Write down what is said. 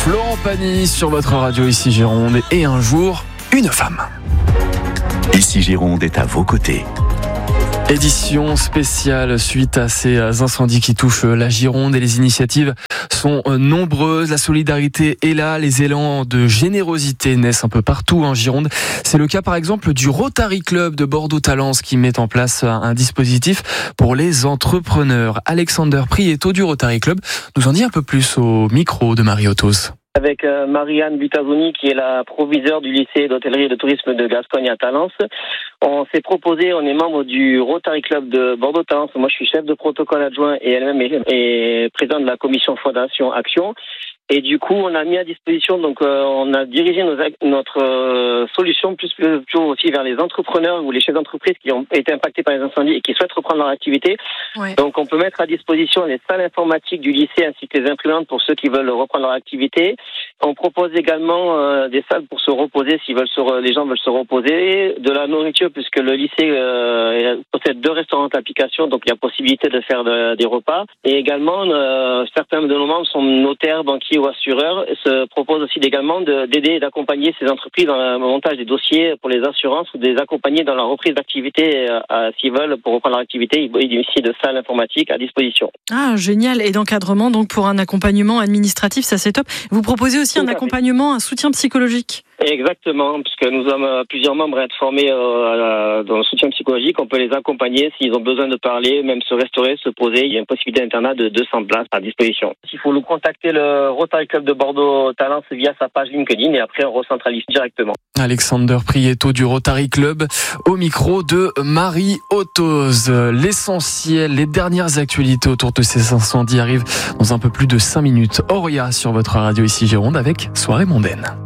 Florent Pagny sur votre radio ici Gironde et un jour, une femme. Ici Gironde est à vos côtés. Édition spéciale suite à ces incendies qui touchent la Gironde et les initiatives sont nombreuses. La solidarité est là, les élans de générosité naissent un peu partout en Gironde. C'est le cas par exemple du Rotary Club de Bordeaux-Talence qui met en place un dispositif pour les entrepreneurs. Alexander Prieto du Rotary Club nous en dit un peu plus au micro de Marie Autos. Avec Marianne Butazzoni, qui est la proviseure du lycée d'hôtellerie et de tourisme de Gascogne à Talence. On s'est proposé, on est membre du Rotary Club de Bordeaux-Talence. Moi, je suis chef de protocole adjoint et elle-même est présidente de la commission Fondation Action. Et du coup, on a mis à disposition, donc on a dirigé notre solution plus aussi vers les entrepreneurs ou les chefs d'entreprise qui ont été impactés par les incendies et qui souhaitent reprendre leur activité. Ouais. Donc on peut mettre à disposition les salles informatiques du lycée ainsi que les imprimantes pour ceux qui veulent reprendre leur activité. On propose également des salles pour se reposer si les gens veulent se reposer, de la nourriture puisque le lycée possède 2 restaurants d'application, donc il y a possibilité de faire des repas. Et également, certains de nos membres sont notaires, banquiers ou assureurs, se proposent aussi également d'aider et d'accompagner ces entreprises dans le montage des dossiers pour les assurances ou de les accompagner dans leur reprise d'activité s'ils veulent pour reprendre leur activité. Ils bénéficient de salles informatiques à disposition. Ah, génial. Et d'encadrement donc pour un accompagnement administratif, ça c'est top. Vous proposez aussi un accompagnement, un soutien psychologique. Exactement, puisque nous avons plusieurs membres à être formés dans le soutien psychologique. On peut les accompagner s'ils ont besoin de parler, même se restaurer, se poser. Il y a une possibilité d'internat de 200 places à disposition. Il faut nous contacter le Rotary Club de Bordeaux-Talence via sa page LinkedIn et après on recentralise directement. Alexander Prieto du Rotary Club au micro de Marie Autos. L'essentiel, les dernières actualités autour de ces incendies arrivent dans un peu plus de 5 minutes. Auria sur votre radio ici Gironde avec Soirée mondaine.